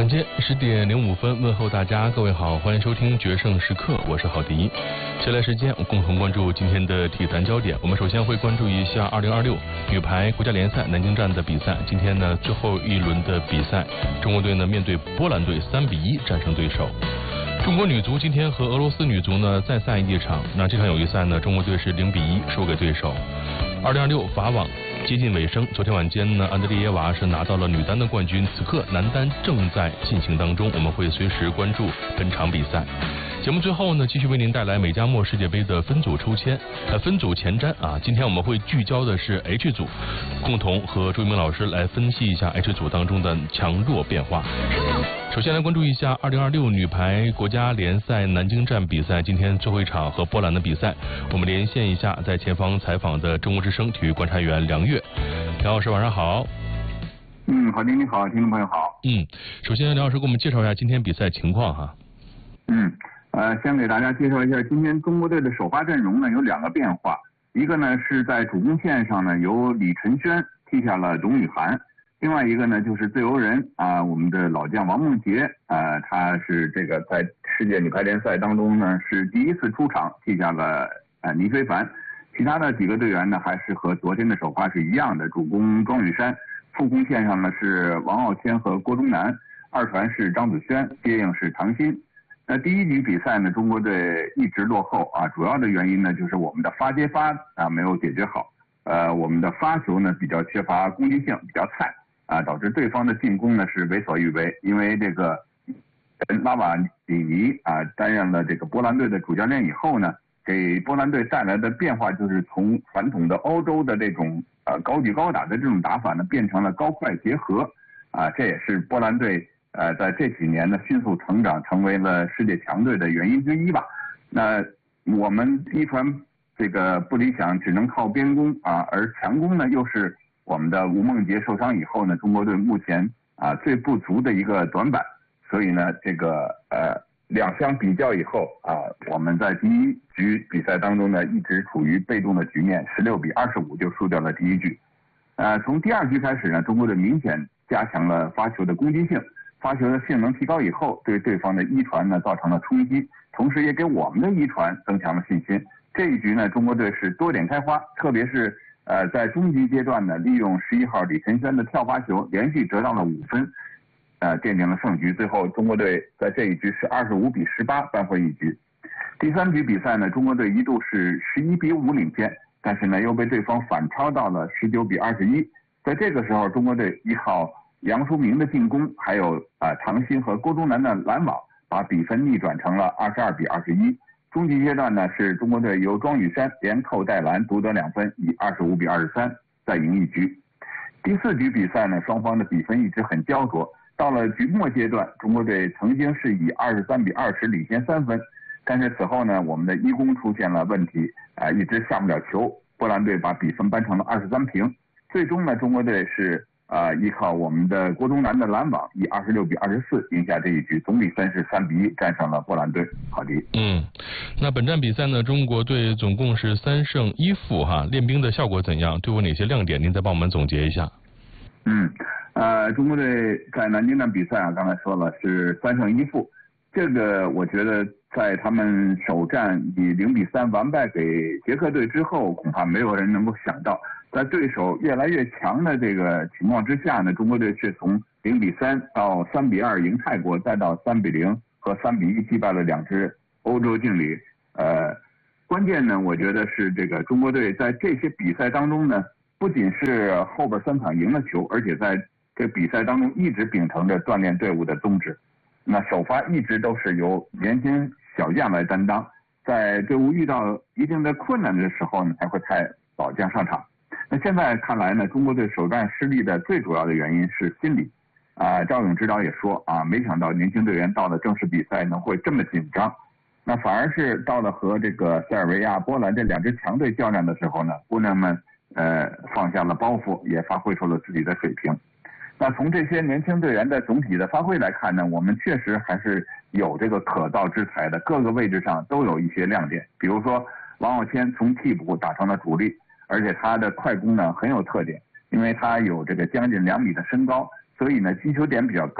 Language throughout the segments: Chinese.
晚间10:05，问候大家，各位好，欢迎收听决胜时刻，我是郝迪。接下来时间，我共同关注今天的体坛焦点。我们首先会关注一下2026女排国家联赛南京站的比赛。今天呢，最后一轮的比赛，中国队呢面对波兰队3-1战胜对手。中国女足今天和俄罗斯女足呢再赛一场，那这场友谊赛呢，中国队是0-1输给对手。2026法网接近尾声，昨天晚间呢，安德烈耶娃是拿到了女单的冠军，此刻男单正在进行当中，我们会随时关注本场比赛。节目最后呢，继续为您带来美加墨世界杯的分组抽签，分组前瞻啊。今天我们会聚焦的是 H 组，共同和朱一鸣老师来分析一下 H 组当中的强弱变化。首先来关注一下2026女排国家联赛南京站比赛，今天最后一场和波兰的比赛，我们连线一下在前方采访的中国之声体育观察员梁月。梁老师晚上好。 郝迪你好，听众朋友好。 首先梁老师给我们介绍一下今天比赛情况哈。 先给大家介绍一下今天中国队的首发阵容呢有2个变化，一个呢是在主攻线上呢由李晨轩替下了董雨涵，另外一个呢就是自由人我们的老将王梦洁他是这个在世界女排联赛当中呢是第一次出场，替下了倪飞凡。其他的几个队员呢还是和昨天的首发是一样的，主攻庄宇珊，副攻线上呢是王傲谦和郭冬楠，二传是张子萱，接应是唐鑫。那第一局比赛呢，中国队一直落后主要的原因呢就是我们的发接发没有解决好，我们的发球呢比较缺乏攻击性，比较菜导致对方的进攻呢是为所欲为。因为这个拉瓦里尼担任了这个波兰队的主教练以后呢，给波兰队带来的变化就是从传统的欧洲的这种高举高打的这种打法呢，变成了高快结合这也是波兰队在这几年呢迅速成长，成为了世界强队的原因之一吧。那我们一传这个不理想，只能靠边攻而强攻呢又是我们的吴梦洁受伤以后呢，中国队目前最不足的一个短板。所以呢，这个两相比较以后我们在第一局比赛当中呢一直处于被动的局面，16-25就输掉了第一局。从第二局开始呢，中国队明显加强了发球的攻击性，发球的性能提高以后，对对方的一传呢造成了冲击，同时也给我们的一传增强了信心。这一局呢，中国队是多点开花，特别是在中级阶段呢，利用11号李晨轩的跳发球连续得到了5分，奠定了胜局。最后中国队在这一局是25-18扳回一局。第三局比赛呢，中国队一度是11-5领先，但是呢又被对方反超到了19-21。在这个时候，中国队依靠杨淑明的进攻，还有唐鑫和郭冬楠的拦网，把比分逆转成了22-21。中级阶段呢，是中国队由庄宇珊连扣带拦独得2分，以25-23再赢一局。第四局比赛呢，双方的比分一直很焦灼。到了局末阶段，中国队曾经是以23-20领先3分，但是此后呢，我们的一攻出现了问题一直下不了球，波兰队把比分扳成了23平。最终呢，中国队是依靠我们的郭冬楠的拦网，以26-24赢下这一局，总比分是3-1战胜了波兰队。好的。 那本站比赛呢，中国队总共是3胜1负练兵的效果怎样？对我哪些亮点？您再帮我们总结一下。 中国队在南京站比赛刚才说了是3胜1负，这个我觉得在他们首战以0-3完败给捷克队之后，恐怕没有人能够想到，在对手越来越强的这个情况之下呢，中国队却从0-3到3-2赢泰国，再到3-0和3-1击败了2支欧洲劲旅。关键呢，我觉得是这个中国队在这些比赛当中呢，不仅是后边3场赢了球，而且在这比赛当中一直秉承着锻炼队伍的宗旨。那首发一直都是由年轻小将来担当，在队伍遇到一定的困难的时候呢，才会派老将上场。那现在看来呢，中国队首战失利的最主要的原因是心理。赵勇指导也说没想到年轻队员到了正式比赛呢会这么紧张。那反而是到了和这个塞尔维亚、波兰这2支强队较量的时候呢，姑娘们放下了包袱，也发挥出了自己的水平。那从这些年轻队员的总体的发挥来看呢，我们确实还是有这个可造之材的，各个位置上都有一些亮点。比如说王傲谦从替补打成了主力，而且他的快攻呢很有特点，因为他有这个将近2米的身高，所以呢击球点比较高，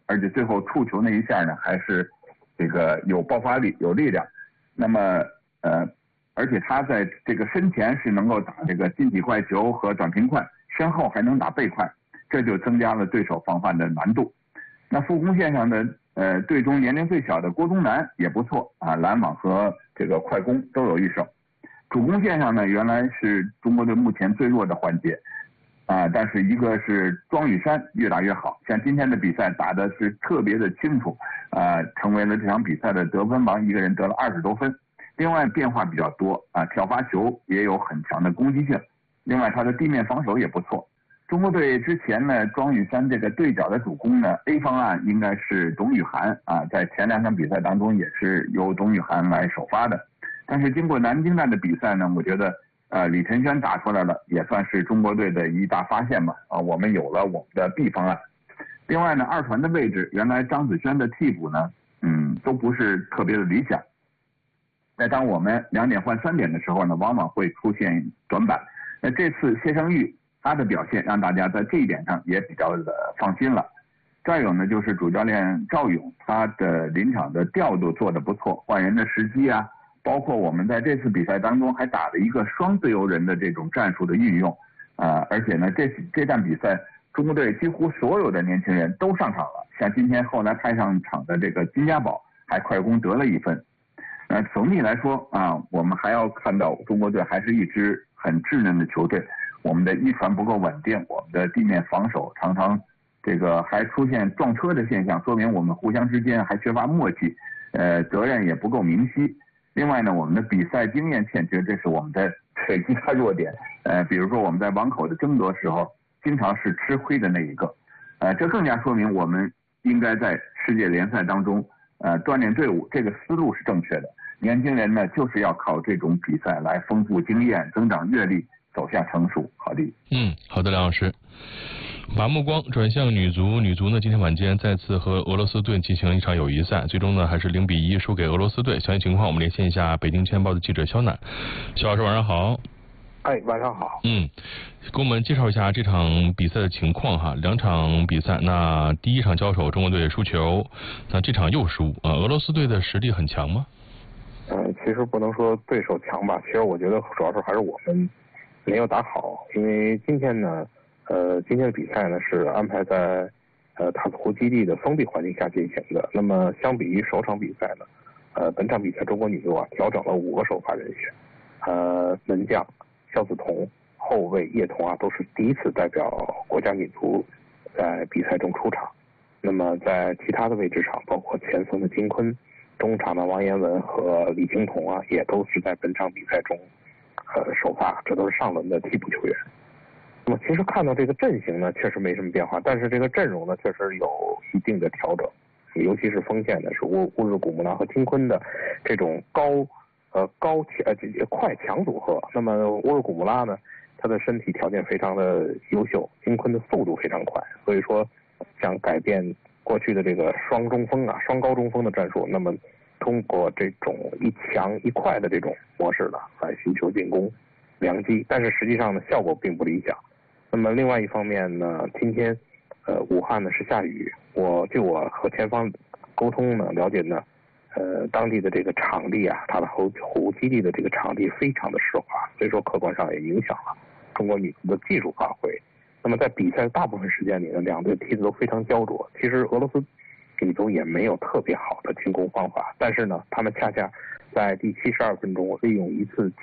而且最后触球那一下呢，还是这个有爆发力、有力量。那么而且他在这个身前是能够打这个近体快球和短平快，身后还能打背快，这就增加了对手防范的难度。那副攻线上的队中年龄最小的郭宗南也不错啊，拦网和这个快攻都有一手。主攻线上呢，原来是中国队目前最弱的环节啊，但是一个是庄宇珊越打越好，像今天的比赛打的是特别的清楚啊，成为了这场比赛的得分王，一个人得了20多分。另外变化比较多啊，挑发球也有很强的攻击性，另外他的地面防守也不错。中国队之前呢，庄宇珊这个对角的主攻呢 ，A 方案应该是董雨涵啊，在前2场比赛当中也是由董雨涵来首发的。但是经过南京站的比赛呢，我觉得李晨轩打出来了，也算是中国队的一大发现吧啊，我们有了我们的 B 方案。另外呢，二传的位置原来张子萱的替补呢，都不是特别的理想。当我们2点换3点的时候呢，往往会出现短板。那这次谢胜玉他的表现让大家在这一点上也比较的放心了。再有呢，就是主教练赵勇他的临场的调度做得不错，换人的时机啊，包括我们在这次比赛当中还打了一个双自由人的这种战术的运用而且呢，这站比赛中国队几乎所有的年轻人都上场了，像今天后来派上场的这个金家宝还快攻得了1分。总体来说啊，我们还要看到中国队还是一支很稚嫩的球队，我们的一传不够稳定，我们的地面防守常常这个还出现撞车的现象，说明我们互相之间还缺乏默契，责任也不够明晰。另外呢，我们的比赛经验欠缺，这是我们的一大弱点。比如说我们在网口的争夺时候，经常是吃亏的那一个。这更加说明我们应该在世界联赛当中锻炼队伍，这个思路是正确的。年轻人呢，就是要靠这种比赛来丰富经验、增长阅历，走向成熟。好的。 好的，梁老师。把目光转向女足，女足呢今天晚间再次和俄罗斯队进行了一场友谊赛，最终呢还是0比1输给俄罗斯队。详细情况我们连线一下北京签报的记者肖楠。肖老师晚上好。 晚上好。 给我们介绍一下这场比赛的情况哈。2场比赛，那第1场交手中国队输球，那这场又输俄罗斯队的实力很强吗？ 其实不能说对手强吧，其实我觉得主要是还是我们没有打好，因为今天呢，今天的比赛呢是安排在塔斯湖基地的封闭环境下进行的。那么相比于首场比赛呢，本场比赛中国女足调整了5个首发人选，门将肖梓彤、后卫叶童都是第一次代表国家女足在比赛中出场。那么在其他的位置上，包括前锋的金坤、中场的王彦文和李青桐也都是在本场比赛中首发，这都是上轮的替补球员。那么其实看到这个阵型呢，确实没什么变化，但是这个阵容呢，确实有一定的调整，尤其是锋线的是乌日古木拉和金坤的这种快强组合。那么乌日古木拉呢，他的身体条件非常的优秀，金坤的速度非常快，所以说想改变过去的这个双中锋双高中锋的战术，那么通过这种一强一快的这种模式呢，来寻求进攻良机，但是实际上呢，效果并不理想。那么另外一方面呢，今天武汉呢是下雨，据我和前方沟通呢了解呢，当地的这个场地它的湖基地的这个场地非常的湿滑，所以说客观上也影响了中国女足的技术发挥。那么在比赛大部分时间里呢，两队踢得都非常焦灼。其实俄罗斯女足也没有特别好的进攻方法，但是呢，他们恰恰在第72分钟利用一次